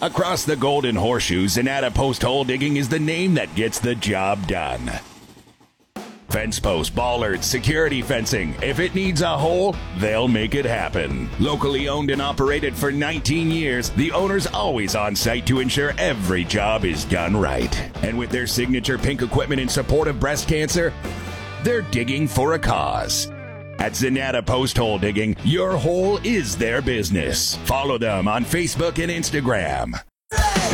Across the Golden Horseshoe, Zanata Post Hole Digging is the name that gets the job done. Fence posts, bollards, security fencing. If it needs a hole, they'll make it happen. Locally owned and operated for 19 years, the owner's always on site to ensure every job is done right. And with their signature pink equipment in support of breast cancer, they're digging for a cause. At Zanata Post Hole Digging, your hole is their business. Follow them on Facebook and Instagram.